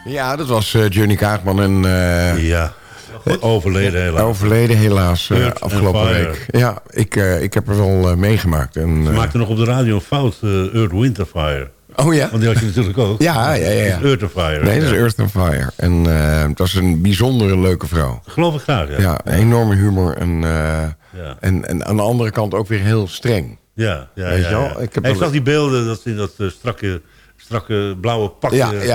Ja, dat was Johnny Kaagman en... ja, overleden helaas. Overleden helaas afgelopen Fire. week. Ja, ik heb er wel meegemaakt. En, Ze maakten nog op de radio een fout, Earth, Wind & Fire. Oh ja? Want die had je natuurlijk ook. Ja. Earth & Fire. Nee, dat is Earth and Fire. En dat is een bijzondere leuke vrouw. Geloof ik graag, ja. Ja, enorme humor en, Ja. en aan de andere kant ook weer heel streng. Ja. Weet je wel? Ja. Ik heb Ik wel- zag die beelden dat ze in dat strakke blauwe pak.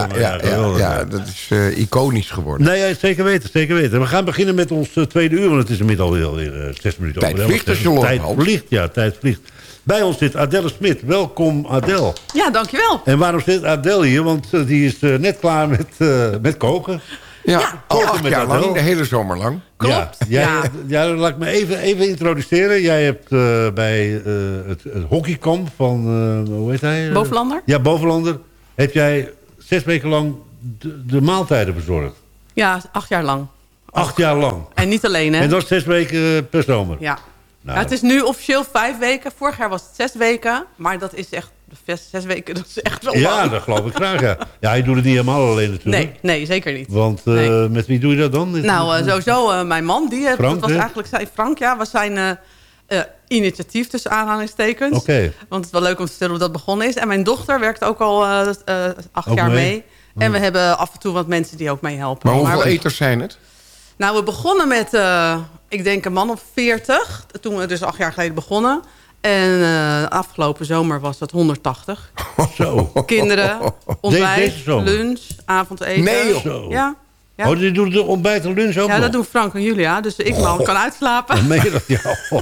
Ja, dat is iconisch geworden. Nee, ja, zeker weten. We gaan beginnen met ons tweede uur, want het is inmiddels alweer 6 minuten Tijd over. vliegt als je loopt, Tijd Hans. vliegt, ja, tijd vliegt. Bij ons zit Adelle Smit. Welkom, Adelle. Ja, dankjewel. En waarom zit Adelle hier? Want die is net klaar met koken. Ja, al koken 8 met jaar Adele. lang, de hele zomer lang. Klopt, Ja, laat ik me even introduceren. Jij hebt bij het hockeykamp van, hoe heet hij? Bovenlander? Ja, Bovenlander. Heb jij 6 weken lang de maaltijden verzorgd. Ja, 8 jaar lang. 8 jaar lang. En niet alleen, hè? En dat is 6 weken per zomer. Ja. Nou. Het is nu officieel 5 weken. Vorig jaar was het 6 weken. Maar dat is echt... 6 weken, dat is echt wel Ja, lang. dat geloof ik graag, ja. Ja, je doet het niet helemaal alleen natuurlijk. Nee, zeker niet. Want Nee. met wie doe je dat dan? Nou, sowieso mijn man. Frank, dat was hè? eigenlijk Frank, ja. Was zijn initiatief tussen aanhalingstekens. Oké. Want het is wel leuk om te vertellen hoe dat begonnen is. En mijn dochter werkt ook al 8 Ook jaar mee? mee. En we hebben af en toe wat mensen die ook meehelpen. Maar hoeveel we- eters zijn het? Nou, we begonnen met, ik denk een man of 40. Toen we dus 8 jaar geleden begonnen. En afgelopen zomer was dat 180. Zo. Kinderen, ontbijt, Deze zomer? lunch, avondeten. Nee, joh. Zo. Ja. Ja. Oh, die doet de ontbijt en lunch ook Ja, nog? dat doen Frank en Julia. Dus ik kan uitslapen. Dan meen je dat? Ja.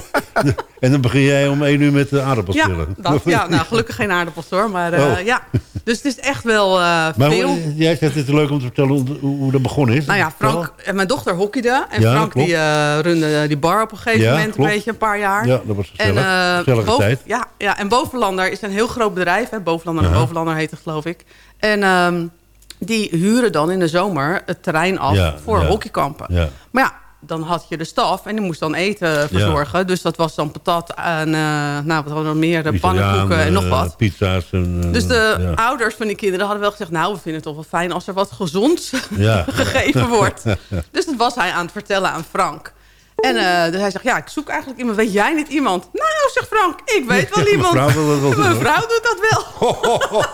En dan begin jij om 1 uur met de aardappels Ja, schillen. nou gelukkig geen aardappels hoor. Maar Oh. ja. Dus het is echt wel Maar veel. jij zegt het is leuk om te vertellen hoe dat begonnen is. Nou ja, Frank en mijn dochter hockeyde. En Ja, Frank klopt. die runde die bar op een gegeven Ja, moment klopt. een beetje, een paar jaar. Ja, dat was gezellig. Gezellige tijd. Ja, en Bovenlander is een heel groot bedrijf. Hè. Bovenlander en Ja. Bovenlander heet het, geloof ik. En die huren dan in de zomer het terrein af voor hockeykampen. Ja. Maar ja, dan had je de staf en die moest dan eten verzorgen. Ja. Dus dat was dan patat en wat hadden we nog meer? De pannenkoeken en nog wat. Pizza's. Dus de ouders van die kinderen hadden wel gezegd... nou, we vinden het toch wel fijn als er wat gezonds gegeven wordt. Dus dat was hij aan het vertellen aan Frank. En dus hij zegt, ja, ik zoek eigenlijk iemand. Weet jij niet iemand? Nou, zegt Frank, ik weet wel iemand. Mijn vrouw doet dat wel.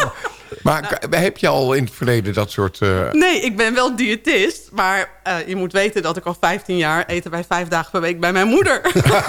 Maar heb je al in het verleden dat soort... Nee, ik ben wel diëtist. Maar je moet weten dat ik al 15 jaar eten wij 5 dagen per week bij mijn moeder.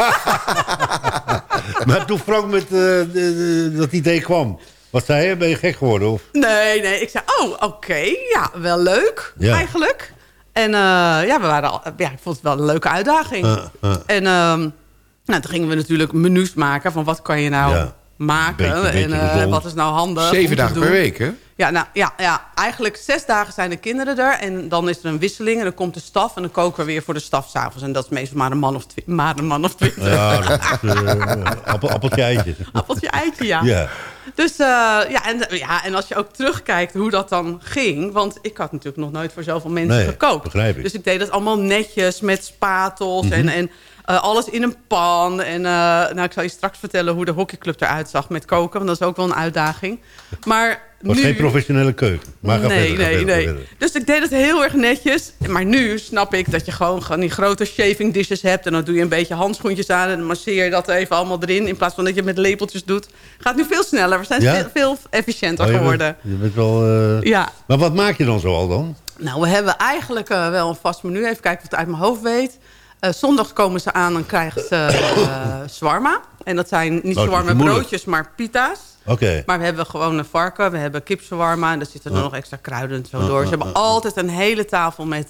Maar toen Frank met dat idee kwam... Wat zei je? Ben je gek geworden? Of? Nee. Ik zei, oké, ja, wel leuk eigenlijk. En we waren ik vond het wel een leuke uitdaging. En toen gingen we natuurlijk menus maken van wat kan je nou maken. Beetje wat is nou handig. 7 dagen per week, hè? Ja, nou, ja, eigenlijk 6 dagen zijn de kinderen er. En dan is er een wisseling en dan komt de staf. En dan koken we weer voor de staf 's avonds. En dat is meestal maar een man of 20. Ja, dat is, appeltje eitje. Appeltje eitje, ja. Dus en als je ook terugkijkt hoe dat dan ging... want ik had natuurlijk nog nooit voor zoveel mensen gekookt. Begrijp ik. Dus ik deed dat allemaal netjes met spatels en alles in een pan. En ik zal je straks vertellen hoe de hockeyclub eruit zag met koken... want dat is ook wel een uitdaging. Maar was nu... geen professionele keuken. Maar ga Nee. verder. Dus ik deed het heel erg netjes. Maar nu snap ik dat je gewoon die grote shaving dishes hebt... en dan doe je een beetje handschoentjes aan... en dan masseer je dat even allemaal erin... in plaats van dat je het met lepeltjes doet. Gaat nu veel sneller. We zijn veel efficiënter geworden. Je bent wel... Ja. Maar wat maak je dan zoal dan? Nou, we hebben eigenlijk wel een vast menu. Even kijken of ik het uit mijn hoofd weet. Zondags komen ze aan, dan krijgen ze shawarma. En dat zijn niet shawarma broodjes, maar pita's. Okay. Maar we hebben gewoon een varken, we hebben kipshawarma... en daar zitten er nog extra kruiden en zo door. Ze hebben altijd een hele tafel met,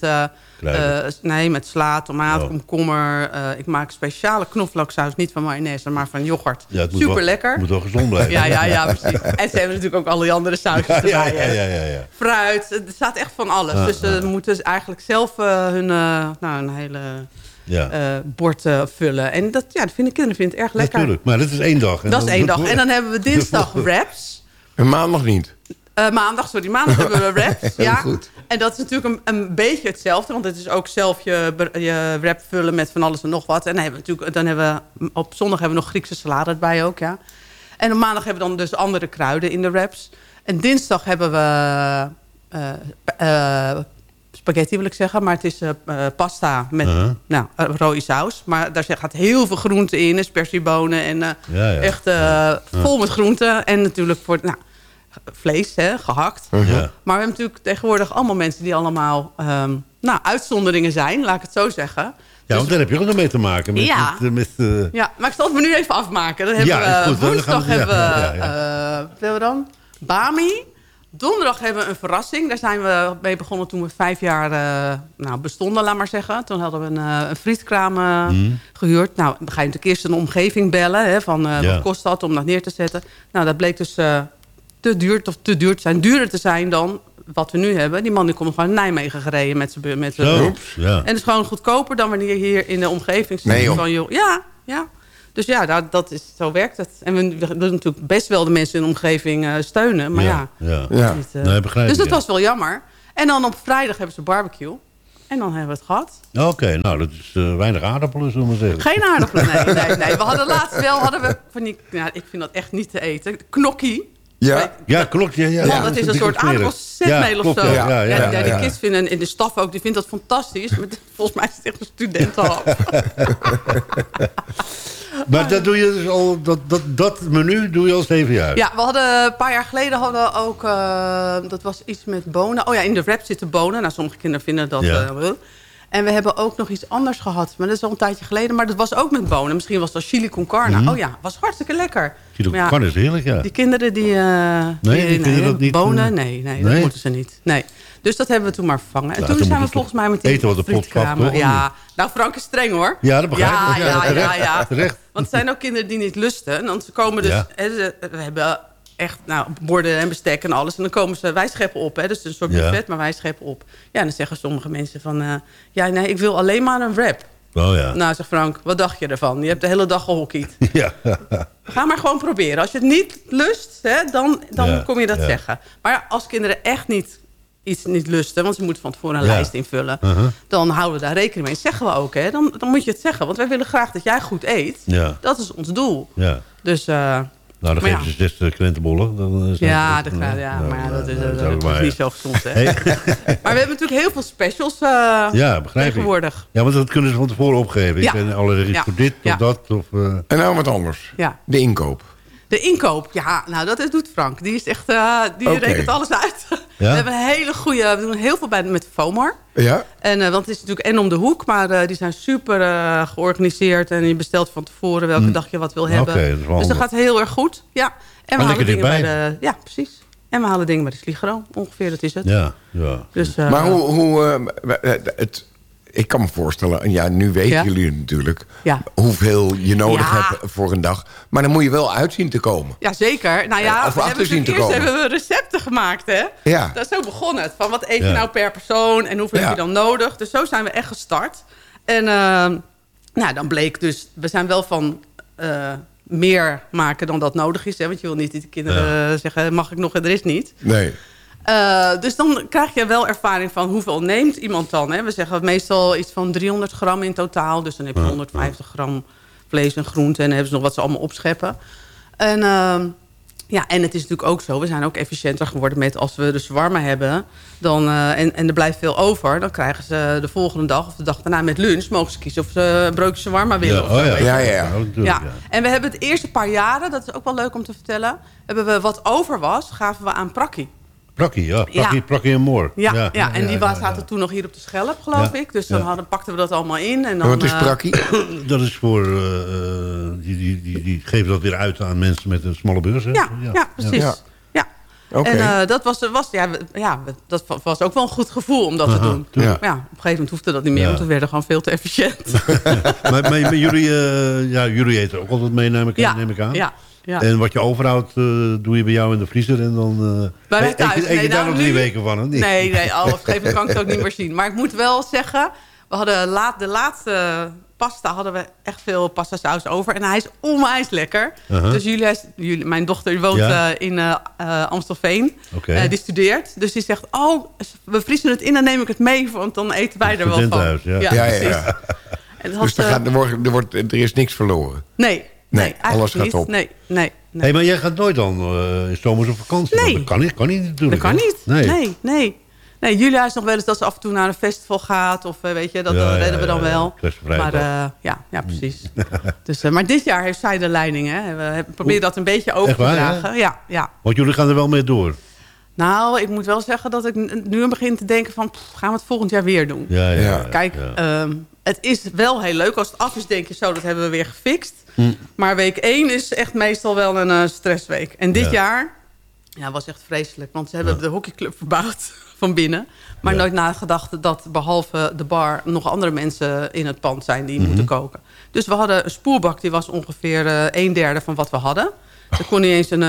met sla, tomaat, komkommer. Ik maak speciale knoflooksaus, niet van mayonaise, maar van yoghurt. Ja, super lekker. Het moet wel gezond blijven. Ja, precies. En ze hebben natuurlijk ook al die andere sausjes erbij. Ja. Fruit, er staat echt van alles. Dus ze moeten eigenlijk zelf hun een hele... bord vullen. En dat vinden kinderen erg lekker. Natuurlijk, maar dat is 1 dag. Dat is 1 dag. En dan hebben we dinsdag wraps. En maandag niet? Maandag hebben we wraps. Heel ja. goed. En dat is natuurlijk een beetje hetzelfde. Want het is ook zelf je wrap vullen met van alles en nog wat. En dan hebben we op zondag hebben we nog Griekse salade erbij ook. Ja. En op maandag hebben we dan dus andere kruiden in de wraps. En dinsdag hebben we spaghetti wil ik zeggen, maar het is pasta met rode saus. Maar daar gaat heel veel groente in, spersiebonen en echt vol met groenten. En natuurlijk voor vlees, gehakt. Maar we hebben natuurlijk tegenwoordig allemaal mensen die allemaal uitzonderingen zijn, laat ik het zo zeggen. Ja, dus, want daar heb je ook nog mee te maken. Ja, maar ik zal het me nu even afmaken. Dan hebben we woensdag hebben we dan Bami. Donderdag hebben we een verrassing. Daar zijn we mee begonnen toen we 5 jaar bestonden, laat maar zeggen. Toen hadden we een frietkraam gehuurd. Nou, dan ga je natuurlijk eerst een omgeving bellen. Wat kost dat om dat neer te zetten? Nou, dat bleek dus duurder te zijn dan wat we nu hebben. Die man die komt gewoon naar Nijmegen gereden met zijn En het is gewoon goedkoper dan wanneer je hier in de omgeving zit. Nee, van, ja. Dus ja, zo werkt het. En we willen natuurlijk best wel de mensen in de omgeving steunen. Maar nee, begrijp dus dat was wel jammer. En dan op vrijdag hebben ze barbecue. En dan hebben we het gehad. Oké, nou dat is weinig aardappelen, zullen we maar zeggen. Geen aardappelen, nee. We hadden laatst wel, van die, ik vind dat echt niet te eten. Knokkie. Ja, klopt. Ja. Dat is een soort aardappelzetmeel of zo. Ja, die kids vinden, en de staf ook, die vindt dat fantastisch. Maar volgens mij is het echt een studentenhap. Maar dat doe je dus al, dat menu doe je al 7 jaar? Ja, we hadden een paar jaar geleden ook, dat was iets met bonen. Oh ja, in de wrap zitten bonen. Nou, sommige kinderen vinden dat... En we hebben ook nog iets anders gehad. Maar dat is al een tijdje geleden. Maar dat was ook met bonen. Misschien was dat chili con carne. Oh ja, was hartstikke lekker. Chili con carne is heerlijk, ja. Die kinderen die dat niet, bonen, nee, dat moeten ze niet. Nee. Dus dat hebben we toen maar vervangen. En toen zijn we volgens mij met die eten wat de pot pakt, toch? Ja, nou Frank is streng hoor. Ja, dat begrijp ik. Ja. Terecht. Want er zijn ook kinderen die niet lusten. En dan komen dus... we hebben echt borden en bestek en alles. En dan komen ze... Wij scheppen op, hè. Dus het is een soort buffet, maar wij scheppen op. Ja, en dan zeggen sommige mensen van... ik wil alleen maar een wrap. Oh ja. Nou, zegt Frank, wat dacht je ervan? Je hebt de hele dag gehockeyd. Ja. Ga maar gewoon proberen. Als je het niet lust, dan kom je dat zeggen. Maar als kinderen echt iets niet lusten... want ze moeten van tevoren een lijst invullen... dan houden we daar rekening mee. Dat zeggen we ook, hè. Dan moet je het zeggen. Want wij willen graag dat jij goed eet. Ja. Dat is ons doel. Ja. Dus... nou, dan geven ze 6 krentenbollen. Dan is maar dat is niet zo gezond, hè. Hey. Maar we hebben natuurlijk heel veel specials tegenwoordig. Ja, want dat kunnen ze van tevoren opgeven. Ik ben allerlei voor dit of dat. Of, En nou wat anders. Ja. De inkoop. De inkoop, dat doet Frank. Die is echt, rekent alles uit. Ja? We hebben een hele goede, we doen heel veel met FOMAR. Ja. En, want het is natuurlijk en om de hoek, maar die zijn super georganiseerd. En je bestelt van tevoren welke dag je wat wil hebben. Dus dat gaat heel erg goed. Ja. En we halen dingen bij de... Ja, precies. En we halen dingen bij de Sligro. Ongeveer, dat is het. Ja. Dus, maar ik kan me voorstellen, nu weten jullie het natuurlijk... hoeveel je nodig hebt voor een dag. Maar dan moet je wel uitzien te komen. Ja, zeker. Nou ja, eerst hebben we recepten gemaakt, hè? Ja. Dat is zo begonnen het. Van wat eet je nou per persoon en hoeveel heb je dan nodig? Dus zo zijn we echt gestart. En dan bleek dus... We zijn wel van... meer maken dan dat nodig is. Hè? Want je wil niet die kinderen zeggen... mag ik nog en er is niet. Nee. Dus dan krijg je wel ervaring van hoeveel neemt iemand dan. Hè? We zeggen meestal iets van 300 gram in totaal. Dus dan heb je 150 gram vlees en groente. En dan hebben ze nog wat ze allemaal opscheppen. En, en het is natuurlijk ook zo. We zijn ook efficiënter geworden met als we de shawarma hebben. Dan, en er blijft veel over. Dan krijgen ze de volgende dag of de dag daarna met lunch. Mogen ze kiezen of ze een broodje shawarma willen. Ja. En we hebben het eerste paar jaren. Dat is ook wel leuk om te vertellen. Hebben we wat over was. Gaven we aan Prakkie. Prakkie en Moor. Ja, en die zaten toen nog hier op de Schelp, geloof ik. Dus dan pakten we dat allemaal in. En dan, wat is Prakkie? Dat is voor... die geven dat weer uit aan mensen met een smalle beurs. Hè? Ja, precies. Ja. Okay. En dat was ook wel een goed gevoel om dat te doen. Ja. Maar op een gegeven moment hoefde dat niet meer, want we werden gewoon veel te efficiënt. maar jullie eten ook altijd mee, neem ik aan. Ja. Ja. En wat je overhoudt, doe je bij jou in de vriezer en dan... Bij mij thuis. Eet je daar nog 3 weken van? Hè? Nee, op een gegeven moment kan ik het ook niet meer zien. Maar ik moet wel zeggen, we hadden de laatste pasta hadden we echt veel pasta saus over. En hij is onwijs lekker. Dus mijn dochter woont in Amstelveen. Okay. Die studeert. Dus die zegt, we vriezen het in, dan neem ik het mee. Want dan eten wij er wel van. Thuis, ja. En dus er is niks verloren? Nee, alles gaat niet. op. Nee. Hey, maar jij gaat nooit dan in zomers op vakantie? Nee. Dat kan niet natuurlijk. Dat kan niet. Nee. Nee, Julia is nog wel eens dat ze af en toe naar een festival gaat. Of weet je, dat redden we dan wel. Maar ja, precies. Dus, maar dit jaar heeft zij de leiding. Hè. We proberen dat een beetje over te dragen. Ja. Want jullie gaan er wel mee door. Nou, ik moet wel zeggen dat ik nu begin te denken van... gaan we het volgend jaar weer doen? Ja. Kijk, het is wel heel leuk. Als het af is, denk je zo, dat hebben we weer gefixt. Maar week 1 is echt meestal wel een stressweek. En dit jaar was echt vreselijk. Want ze hebben de hockeyclub verbouwd van binnen. Maar nooit nagedacht dat behalve de bar... nog andere mensen in het pand zijn die moeten koken. Dus we hadden een spoelbak, die was ongeveer 1/3 van wat we hadden. Er kon niet eens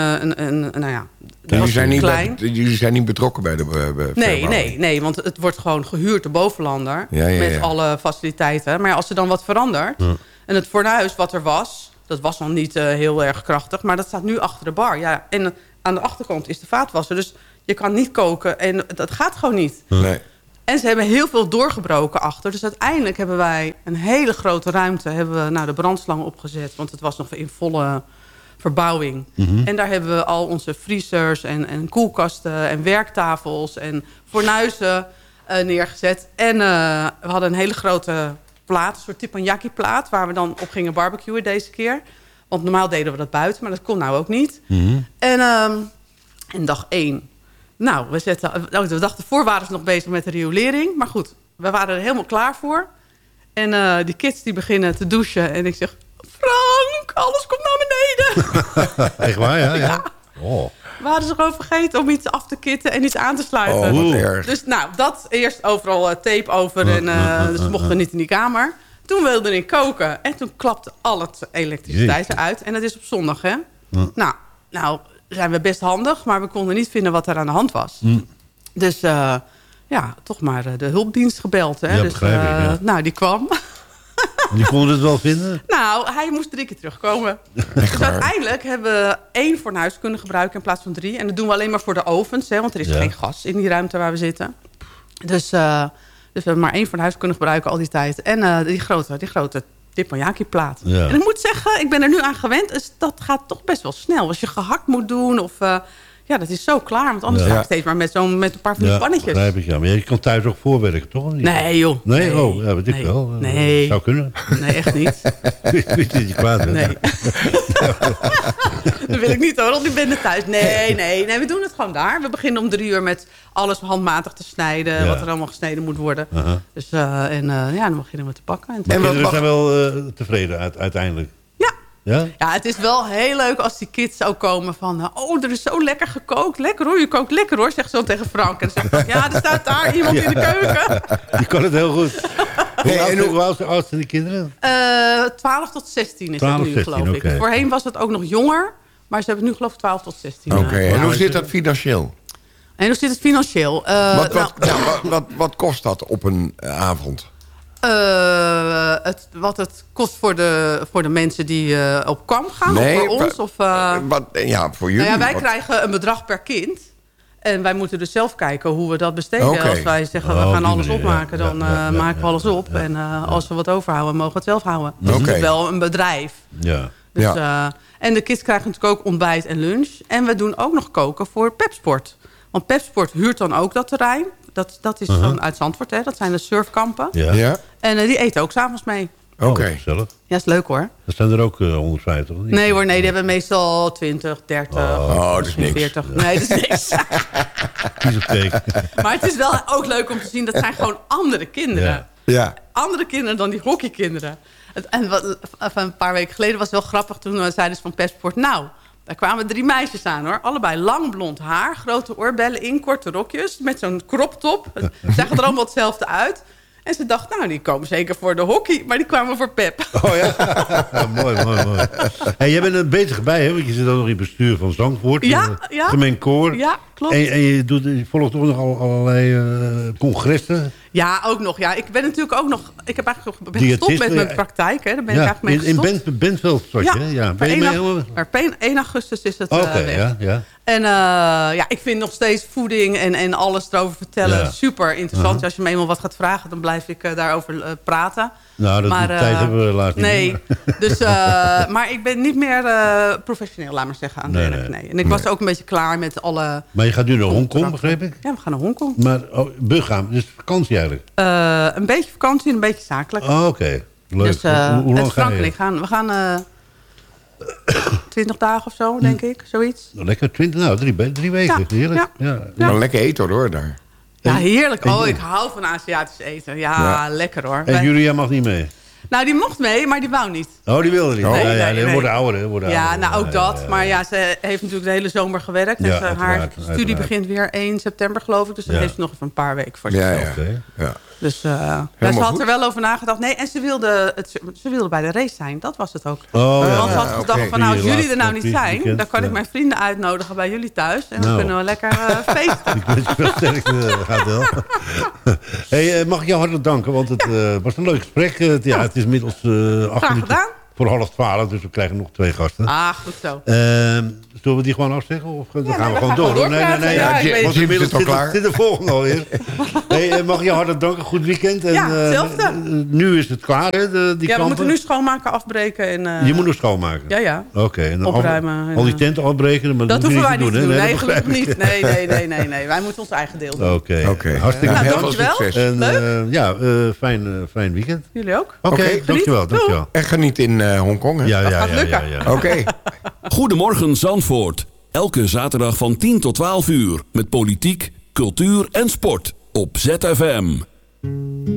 jullie zijn niet betrokken bij de Nee, want het wordt gewoon gehuurd, de bovenlander. Met alle faciliteiten. Maar als er dan wat verandert... en het fornuis wat er was... dat was nog niet heel erg krachtig... maar dat staat nu achter de bar. Ja, en aan de achterkant is de vaatwasser. Dus je kan niet koken en dat gaat gewoon niet. Nee. En ze hebben heel veel doorgebroken achter. Dus uiteindelijk hebben wij een hele grote ruimte... hebben we de brandslang opgezet. Want het was nog in volle... verbouwing. En daar hebben we al onze vriezers en koelkasten en werktafels en fornuizen neergezet. En we hadden een hele grote plaat, een soort teppanyaki-plaat... waar we dan op gingen barbecuen deze keer. Want normaal deden we dat buiten, maar dat kon nou ook niet. En dag 1... Nou, de dag ervoor waren ze nog bezig met de riolering. Maar goed, we waren er helemaal klaar voor. En die kids die beginnen te douchen. En ik zeg... Frank, alles komt naar beneden. Echt waar, ja. Oh. We hadden ze gewoon vergeten om iets af te kitten en iets aan te sluiten. Oh, wat erg. Dus dat eerst overal tape over. Dus we mochten niet in die kamer. Toen wilde ik koken. En toen klapte al het elektriciteit eruit. En dat is op zondag, hè. Nou, zijn we best handig. Maar we konden niet vinden wat er aan de hand was. Dus toch maar de hulpdienst gebeld. Hè. Ja, dus, begrijp ik, Nou, die kwam... Die konden het wel vinden? Nou, hij moest 3 keer terugkomen. Dus uiteindelijk hebben we 1 fornuis kunnen gebruiken in plaats van 3. En dat doen we alleen maar voor de ovens. Hè, want er is geen gas in die ruimte waar we zitten. Dus we hebben maar 1 fornuis kunnen gebruiken al die tijd. En die grote teppanyaki-plaat. Ja. En ik moet zeggen, ik ben er nu aan gewend. Dus dat gaat toch best wel snel. Als je gehakt moet doen of... dat is zo klaar. Want anders ga ik steeds maar met een paar van die pannetjes. Begrijp ik, ja. Maar je kan thuis ook voorwerken, toch? Nee, joh. Nee? Oh, ja, weet ik wel. Nee. Zou kunnen. Nee, echt niet. Weet je kwaad bent? Nee. Dat wil ik niet hoor, want ik ben er thuis. Nee, we doen het gewoon daar. We beginnen om 3 uur met alles handmatig te snijden. Wat er allemaal gesneden moet worden. Dus, dan beginnen we te pakken. En kinderen zijn wel tevreden uiteindelijk? Ja, het is wel heel leuk als die kids ook komen van... er is zo lekker gekookt. Lekker hoor, je kookt lekker hoor, zegt zo tegen Frank. En dan zegt er staat daar iemand in de keuken. Die kan het heel goed. Hoe oud zijn die kinderen? 12 tot 16 is het nu, geloof ik. Voorheen was het ook nog jonger. Maar ze hebben het nu geloof ik 12 tot 16. En hoe zit dat financieel? En hoe zit het financieel? Wat kost dat op een avond? Wat het kost voor de mensen die op kamp gaan? Nee, of voor ons? Voor jullie. Wij krijgen een bedrag per kind. En wij moeten dus zelf kijken hoe we dat besteden. Als wij zeggen, we gaan alles opmaken, dan maken we alles op. En als we wat overhouden, mogen we het zelf houden. Dus het is wel een bedrijf. Ja. Dus, en de kids krijgen natuurlijk ook ontbijt en lunch. En we doen ook nog koken voor Pepsport. Want Pepsport huurt dan ook dat terrein. Dat is van uit Zandvoort, hè. Dat zijn de surfkampen. Ja. En die eten ook 's avonds mee. Oké. Ja, is leuk hoor. Dat zijn er ook 150? Nee hoor, die hebben meestal 20, 30, dat is niks. 40. Nee, dat is niks. Maar het is wel ook leuk om te zien, dat zijn gewoon andere kinderen. Ja. Andere kinderen dan die hockeykinderen. En een paar weken geleden was het wel grappig. Toen zeiden ze van Pepsport, daar kwamen 3 meisjes aan hoor. Allebei lang blond haar, grote oorbellen in, korte rokjes. Met zo'n crop top. Ze zagen er allemaal hetzelfde uit. En ze dacht, die komen zeker voor de hockey. Maar die kwamen voor Pep. Oh ja, mooi. Hey, jij bent er bezig bij, hè? Want je zit ook nog in het bestuur van Zandvoort. Gemeen koor. Ja, klopt. En je volgt ook nog allerlei congressen. Ja, ook nog. Ja. Ik ben natuurlijk ook nog... Ik heb eigenlijk gestopt met mijn praktijk. Hè. Daar ben ik eigenlijk mee gestopt. In Bentveld, ja. Per 1 augustus is het weg. Ja. En ik vind nog steeds voeding en alles erover vertellen super interessant. Als je me eenmaal wat gaat vragen, dan blijf ik daarover praten. Nou, die tijd hebben we helaas niet meer. Dus, maar ik ben niet meer professioneel, laat maar zeggen, aan het werk. Nee. En ik was ook een beetje klaar met alle... Maar je gaat nu naar Hongkong, begreep ik? Ja, we gaan naar Hongkong. Maar gaan, dus vakantie eigenlijk? Een beetje vakantie en een beetje zakelijk. Oh, oké. Leuk. Dus, hoe lang ga je? We gaan 20 dagen of zo, denk ik. Zoiets. Lekker 3 weken. Ja. Heerlijk. Ja. Maar lekker eten hoor, daar. Ja, heerlijk. Ik hou van Aziatisch eten. Ja, lekker hoor. En Julia mag niet mee? Nou, die mocht mee, maar die wou niet. Oh, die wilde niet? Nee. Worden ouder. Nou ook dat. Maar ja, ze heeft natuurlijk de hele zomer gewerkt. En haar studie begint weer 1 september, geloof ik. Dus dat heeft ze nog even een paar weken voor zichzelf. Ja. Dus ze had er wel over nagedacht. Nee, en ze wilde bij de race zijn. Dat was het ook. Want ze had gedacht van, als jullie er nou niet zijn... dan kan ik mijn vrienden uitnodigen bij jullie thuis. En dan kunnen we lekker feesten. Ik weet wel sterk, gaat wel. Hey, mag ik jou hartelijk danken? Want het was een leuk gesprek. Het is inmiddels 8 minuten voor 11:30. Dus we krijgen nog 2 gasten. Ah, goed zo. Zullen we die gewoon afzeggen? Of dan gaan we gewoon door? Nee. Want inmiddels zit de volgende alweer. Hey, mag ik jou hartelijk danken? Goed weekend. En, hetzelfde. Nu is het klaar, hè? We moeten nu schoonmaken, afbreken. En, je moet nog schoonmaken? Ja. Oké. Opruimen. Al die tenten afbreken? Maar dat hoeven wij niet te doen. Nee, gelukkig niet. Nee. Wij moeten ons eigen deel doen. Oké. Hartstikke heel veel succes. En fijn weekend. Jullie ook. Oké, dankjewel. En geniet in Hongkong. Ja. Gaat lukken. Oké. Goedemorgen Zandvoort. Elke zaterdag van 10 tot 12 uur. Met politiek, cultuur en sport. Op ZFM.